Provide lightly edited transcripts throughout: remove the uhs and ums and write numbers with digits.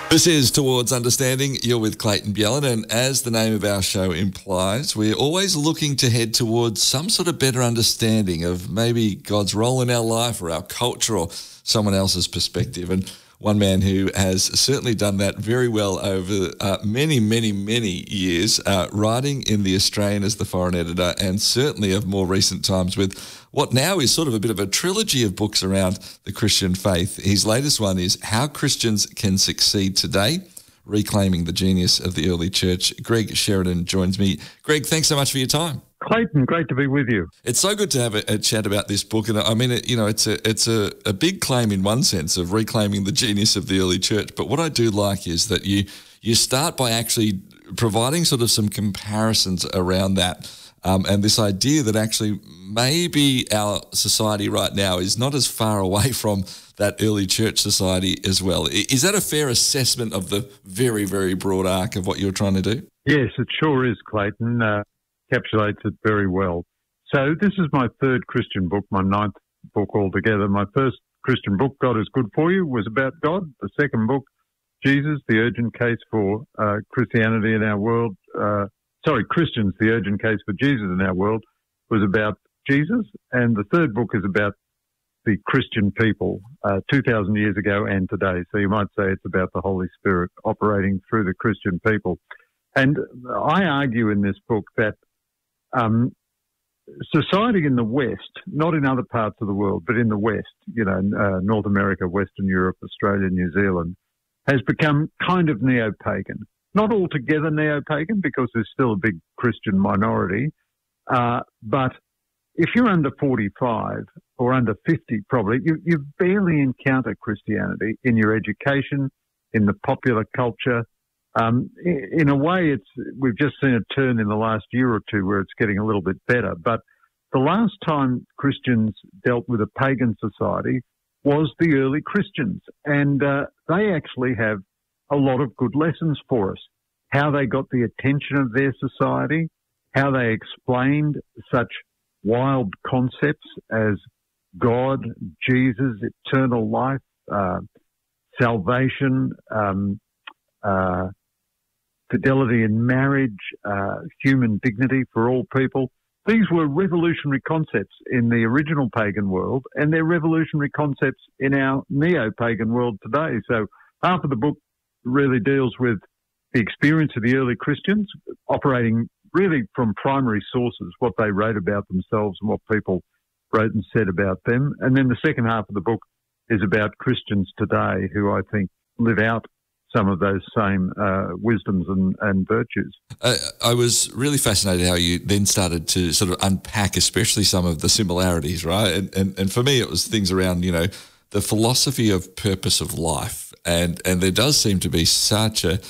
This is Towards Understanding. You're with Clayton Bjellan, and as the name of our show implies, we're always looking to head towards some sort of better understanding of maybe God's role in our life or our culture or someone else's perspective. And one man who has certainly done that very well over many, many, many years, writing in The Australian as the foreign editor, and certainly of more recent times with what now is sort of a bit of a trilogy of books around the Christian faith. His latest one is How Christians Can Succeed Today, Reclaiming the Genius of the Early Church. Greg Sheridan joins me. Greg, thanks so much for your time. Clayton, great to be with you. It's so good to have a chat about this book, and I mean, it's a big claim in one sense of reclaiming the genius of the early church. But what I do like is that you start by actually providing sort of some comparisons around that, and this idea that actually maybe our society right now is not as far away from that early church society as well. Is that a fair assessment of the very, very broad arc of what you're trying to do? Yes, it sure is, Clayton. Encapsulates it very well. So this is my third Christian book, my ninth book altogether. My first Christian book, God is Good for You, was about God. The second book, Jesus, the urgent case for Christianity in our world. Christians, the urgent case for Jesus in our world, was about Jesus. And the third book is about the Christian people 2,000 years ago and today. So you might say it's about the Holy Spirit operating through the Christian people. And I argue in this book that society in the West, not in other parts of the world, but in the West, North America, Western Europe, Australia, New Zealand, has become kind of neo-pagan. Not altogether neo-pagan, because there's still a big Christian minority, but if you're under 45 or under 50 probably, you barely encounter Christianity in your education, in the popular culture. In a way, we've just seen a turn in the last year or two where it's getting a little bit better. But the last time Christians dealt with a pagan society was the early Christians. And they actually have a lot of good lessons for us. How they got the attention of their society, how they explained such wild concepts as God, Jesus, eternal life, salvation, fidelity in marriage, human dignity for all people. These were revolutionary concepts in the original pagan world, and they're revolutionary concepts in our neo-pagan world today. So half of the book really deals with the experience of the early Christians, operating really from primary sources, what they wrote about themselves and what people wrote and said about them. And then the second half of the book is about Christians today who I think live out some of those same wisdoms and virtues. I was really fascinated how you then started to sort of unpack especially some of the similarities, right? And for me, it was things around, the philosophy of purpose of life. And there does seem to be such a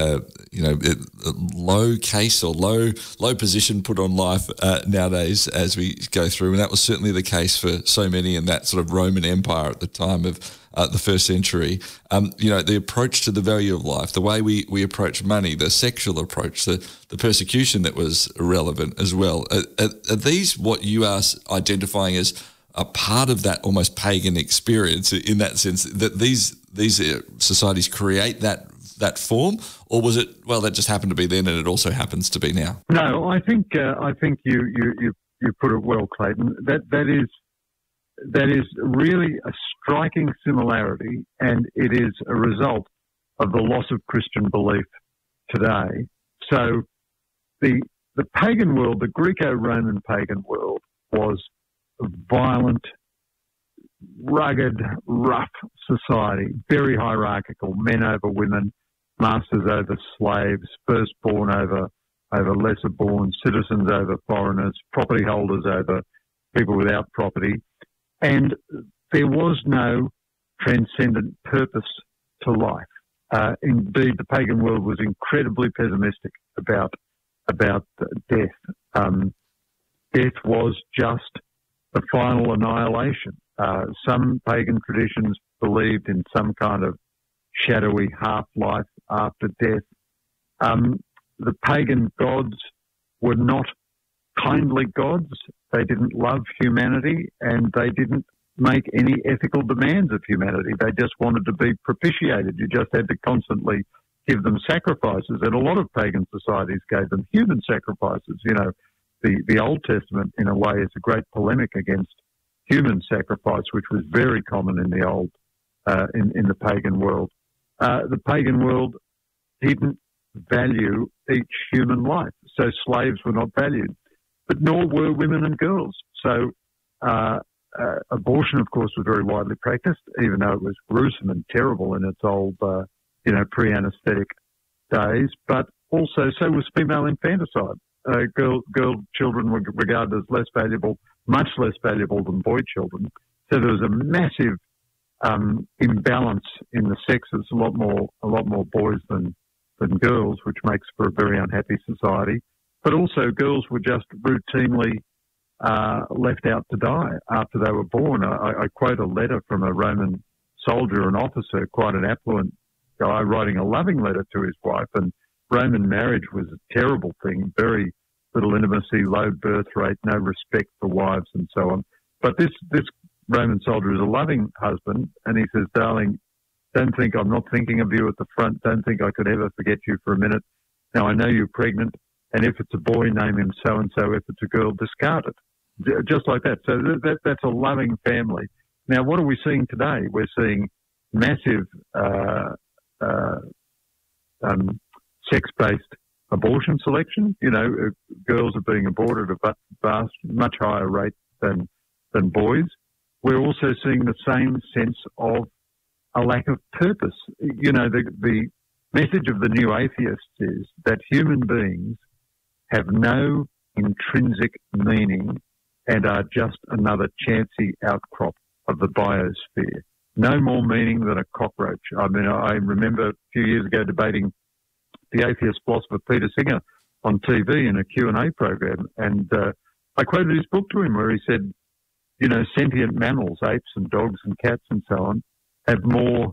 low case or low position put on life nowadays as we go through. And that was certainly the case for so many in that sort of Roman Empire at the time of the first century. The approach to the value of life, the way we approach money, the sexual approach, the persecution that was relevant as well. Are these what you are identifying as a part of that almost pagan experience in that sense, that these societies create that form, or was it, well, that just happened to be then and it also happens to be now? No, I think you put it well, Clayton. That is really a striking similarity, and it is a result of the loss of Christian belief today. So the pagan world, the Greco-Roman pagan world, was a violent, rugged, rough society, very hierarchical, men over women, masters over slaves, firstborn over lesser-born, citizens over foreigners, property holders over people without property. And there was no transcendent purpose to life. Indeed, the pagan world was incredibly pessimistic about death. Death was just the final annihilation. Some pagan traditions believed in some kind of shadowy half-life after death. The pagan gods were not kindly gods. They didn't love humanity, and they didn't make any ethical demands of humanity. They just wanted to be propitiated. You just had to constantly give them sacrifices, and a lot of pagan societies gave them human sacrifices. You know, the Old Testament, in a way, is a great polemic against human sacrifice, which was very common in the old, in the pagan world. The pagan world didn't value each human life, so slaves were not valued, but nor were women and girls. So abortion, of course, was very widely practiced, even though it was gruesome and terrible in its old, pre-anaesthetic days. But also, so was female infanticide. Girl children were regarded as less valuable, much less valuable than boy children. So there was a massive imbalance in the sexes. A lot more boys than girls, which makes for a very unhappy society. But also, girls were just routinely left out to die after they were born. I quote a letter from a Roman soldier, an officer, quite an affluent guy, writing a loving letter to his wife. And Roman marriage was a terrible thing, very little intimacy, low birth rate, no respect for wives and so on. But this Roman soldier is a loving husband, and he says, darling, don't think I'm not thinking of you at the front. Don't think I could ever forget you for a minute. Now, I know you're pregnant, and if it's a boy, name him so-and-so. If it's a girl, discard it. Just like that. So that's a loving family. Now, what are we seeing today? We're seeing massive sex-based abortion selection. You know, girls are being aborted at a much higher rate than boys. We're also seeing the same sense of a lack of purpose. You know, the message of the new atheists is that human beings have no intrinsic meaning and are just another chancy outcrop of the biosphere. No more meaning than a cockroach. I mean, I remember a few years ago debating the atheist philosopher Peter Singer on TV in a Q&A program, and I quoted his book to him where he said, you know, sentient mammals, apes and dogs and cats and so on, have more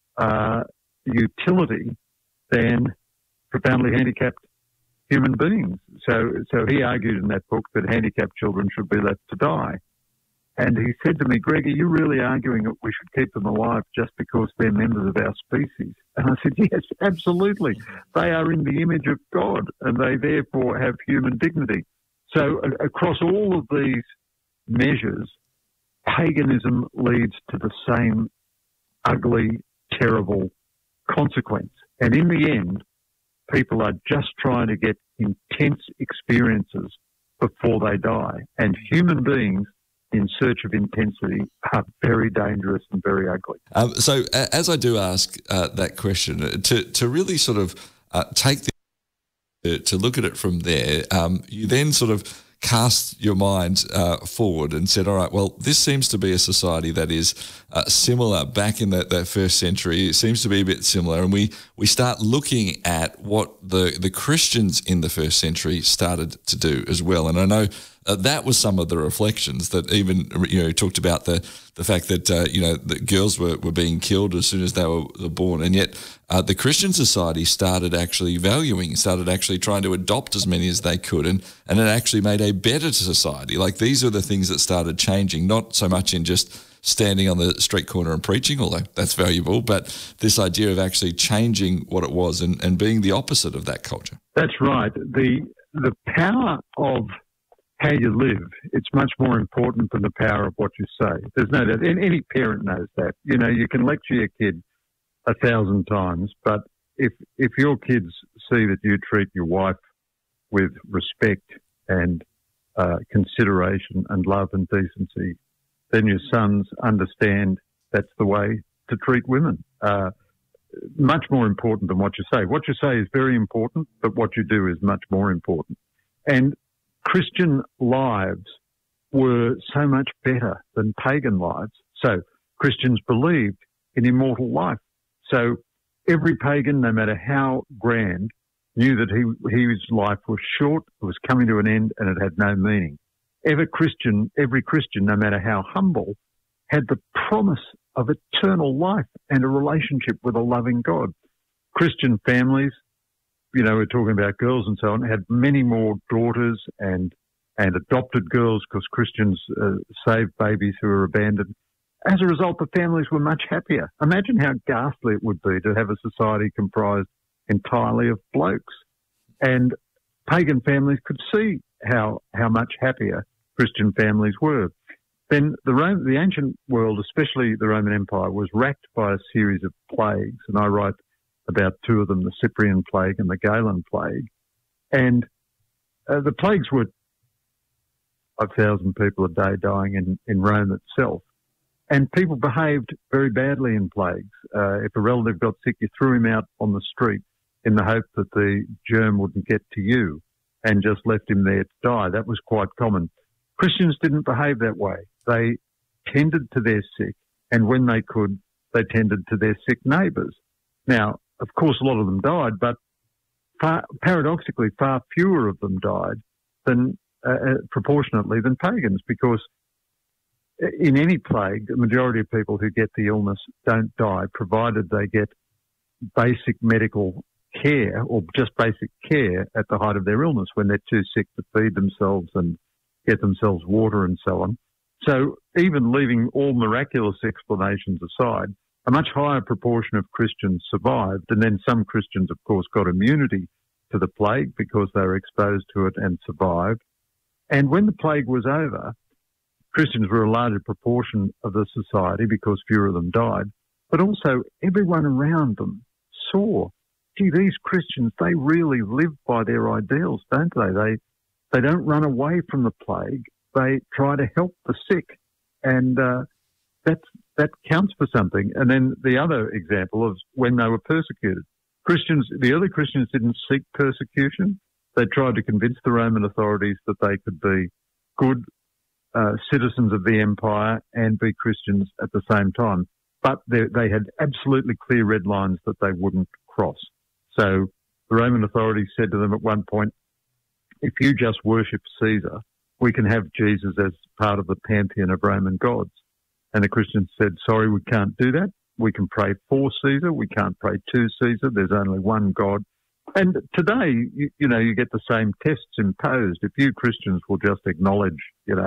utility than profoundly handicapped human beings. So he argued in that book that handicapped children should be left to die. And he said to me, Greg, are you really arguing that we should keep them alive just because they're members of our species? And I said, yes, absolutely. They are in the image of God, and they therefore have human dignity. So across all of these measures, paganism leads to the same ugly, terrible consequence. And in the end, people are just trying to get intense experiences before they die. And human beings in search of intensity are very dangerous and very ugly. So as I do ask that question, to really sort of take to look at it from there, you then sort of cast your mind forward and said, all right, well, this seems to be a society that is similar back in that first century. It seems to be a bit similar. And we start looking at what the Christians in the first century started to do as well. And I know that was some of the reflections that even, you know, talked about the fact that, that girls were being killed as soon as they were born. And yet the Christian society started actually trying to adopt as many as they could. And it actually made a better society. Like, these are the things that started changing, not so much in just standing on the street corner and preaching, although that's valuable, but this idea of actually changing what it was and being the opposite of that culture. That's right. The power of how you live, it's much more important than the power of what you say. There's no doubt. Any parent knows that. You know, you can lecture your kid 1,000 times, but if your kids see that you treat your wife with respect and consideration and love and decency, then your sons understand that's the way to treat women. Much more important than what you say. What you say is very important, but what you do is much more important. And Christian lives were so much better than pagan lives. So Christians believed in immortal life. So every pagan, no matter how grand, knew that his life was short, it was coming to an end, and it had no meaning. Every Christian, no matter how humble, had the promise of eternal life and a relationship with a loving God. Christian families, you know, we're talking about girls and so on, had many more daughters and adopted girls because Christians saved babies who were abandoned. as a result, the families were much happier. Imagine how ghastly it would be to have a society comprised entirely of blokes. And pagan families could see how much happier Christian families were. Then the ancient world, especially the Roman Empire, was racked by a series of plagues. And I write about two of them, the Cyprian plague and the Galen plague. And the plagues were 5,000 people a day dying in Rome itself. And people behaved very badly in plagues. If a relative got sick, you threw him out on the street in the hope that the germ wouldn't get to you and just left him there to die. That was quite common. Christians didn't behave that way. They tended to their sick, and when they could, they tended to their sick neighbours. Now, of course, a lot of them died, but paradoxically, far fewer of them died than proportionately than pagans, because in any plague, the majority of people who get the illness don't die, provided they get basic medical care or just basic care at the height of their illness when they're too sick to feed themselves and get themselves water and so on. So even leaving all miraculous explanations aside, a much higher proportion of Christians survived. And then some Christians, of course, got immunity to the plague because they were exposed to it and survived. And when the plague was over, Christians were a larger proportion of the society because fewer of them died, but also everyone around them saw, gee, these Christians, they really live by their ideals, don't they? They don't run away from the plague. They try to help the sick. And that counts for something. And then the other example of when they were persecuted. The early Christians didn't seek persecution. They tried to convince the Roman authorities that they could be good citizens of the empire and be Christians at the same time. But they had absolutely clear red lines that they wouldn't cross. So the Roman authorities said to them at one point, if you just worship Caesar, we can have Jesus as part of the pantheon of Roman gods. And the Christians said, sorry, we can't do that. We can pray for Caesar. We can't pray to Caesar. There's only one God. And today, you get the same tests imposed. If you Christians will just acknowledge,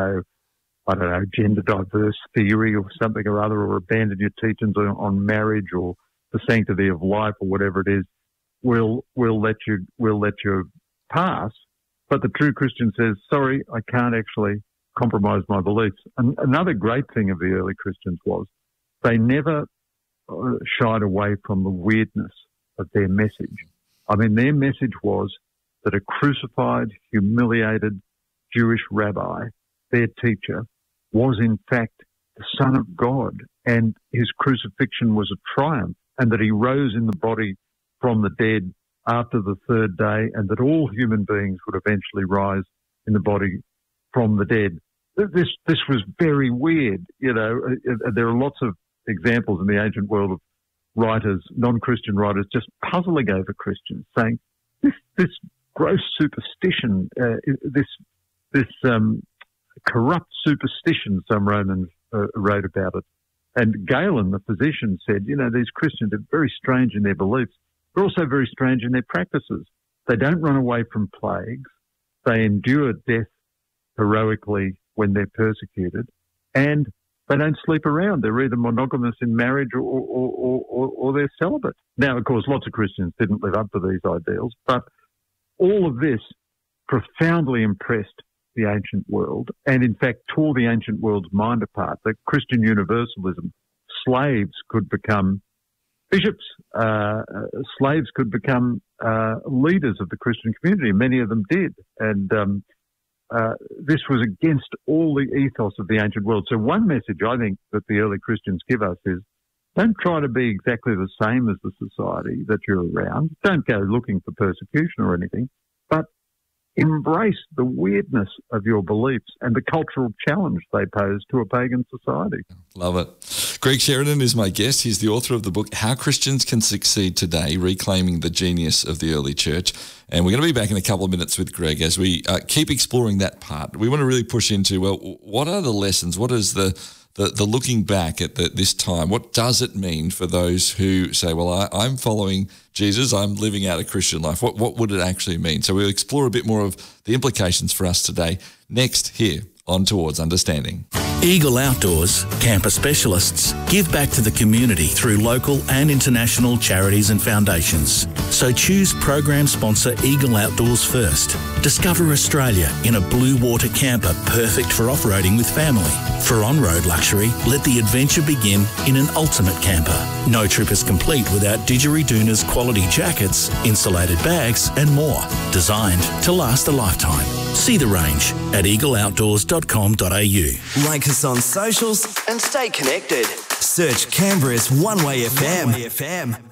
gender diverse theory or something or other, or abandon your teachings on marriage or the sanctity of life or whatever it is, we'll let you pass. But the true Christian says, sorry, I can't actually compromise my beliefs. And another great thing of the early Christians was they never shied away from the weirdness of their message. I mean, their message was that a crucified, humiliated Jewish rabbi, their teacher, was in fact the Son of God, and his crucifixion was a triumph, and that he rose in the body from the dead after the third day, and that all human beings would eventually rise in the body from the dead. This was very weird. There are lots of examples in the ancient world of writers, non-Christian writers, just puzzling over Christians, saying this gross superstition, this corrupt superstition, some Romans wrote about it. And Galen, the physician, said, these Christians are very strange in their beliefs. They're also very strange in their practices. They don't run away from plagues. They endure death heroically when they're persecuted, and they don't sleep around. They're either monogamous in marriage or they're celibate. Now, of course, lots of Christians didn't live up to these ideals, but all of this profoundly impressed the ancient world and, in fact, tore the ancient world's mind apart. The Christian universalism, slaves could become bishops, slaves could become leaders of the Christian community. Many of them did. And this was against all the ethos of the ancient world. So one message I think that the early Christians give us is don't try to be exactly the same as the society that you're around. Don't go looking for persecution or anything, but embrace the weirdness of your beliefs and the cultural challenge they pose to a pagan society. Love it. Greg Sheridan is my guest. He's the author of the book, How Christians Can Succeed Today, Reclaiming the Genius of the Early Church. And we're going to be back in a couple of minutes with Greg as we keep exploring that part. We want to really push into, well, what are the lessons? What is the looking back at this time? What does it mean for those who say, well, I'm following Jesus, I'm living out a Christian life? What would it actually mean? So we'll explore a bit more of the implications for us today, next here on Towards Understanding. Eagle Outdoors, camper specialists, give back to the community through local and international charities and foundations. So choose program sponsor Eagle Outdoors first. Discover Australia in a blue water camper perfect for off-roading with family. For on-road luxury, let the adventure begin in an ultimate camper. No trip is complete without Didgeridoon's quality jackets, insulated bags and more. Designed to last a lifetime. See the range at eagleoutdoors.com.au. Like us on socials and stay connected. Search Canberra's One Way FM.